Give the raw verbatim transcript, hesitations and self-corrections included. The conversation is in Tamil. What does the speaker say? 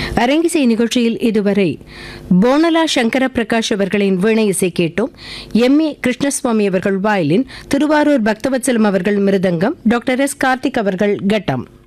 அரங்கிசை நிகழ்ச்சியில் இதுவரை போனலா சங்கர பிரகாஷ் அவர்களின் வீணை இசை கேட்டோம். எம் ஏ கிருஷ்ணசுவாமி அவர்கள் வயலின், திருவாரூர் பக்தவத்சலம் அவர்கள் மிருதங்கம், டாக்டர் எஸ் கார்த்திக் அவர்கள் கட்டம்.